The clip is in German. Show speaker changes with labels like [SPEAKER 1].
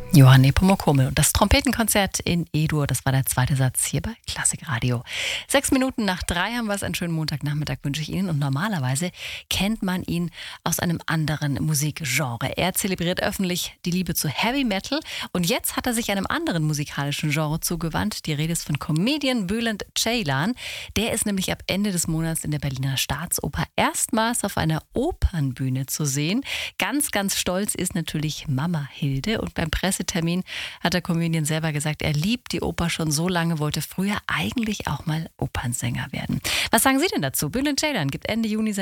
[SPEAKER 1] Johann Nepomuk-Hummel und das Trompetenkonzert in E-Dur, das war der zweite Satz hier bei Klassikradio. 6 Minuten nach 3 haben wir es, einen schönen Montagnachmittag wünsche ich Ihnen und normalerweise kennt man ihn aus einem anderen Musikgenre. Er zelebriert öffentlich die Liebe zu Heavy Metal und jetzt hat er sich einem anderen musikalischen Genre zugewandt. Die Rede ist von Comedian Bülent Ceylan. Der ist nämlich ab Ende des Monats in der Berliner Staatsoper erstmals auf einer Opernbühne zu sehen. Ganz, ganz stolz ist natürlich Mama Hilde und beim Pressetermin hat der Comedian selber gesagt, er liebt die Oper schon so lange, wollte früher eigentlich auch mal Opernsänger werden. Was sagen Sie denn dazu? Bülent Ceylan gibt Ende Juni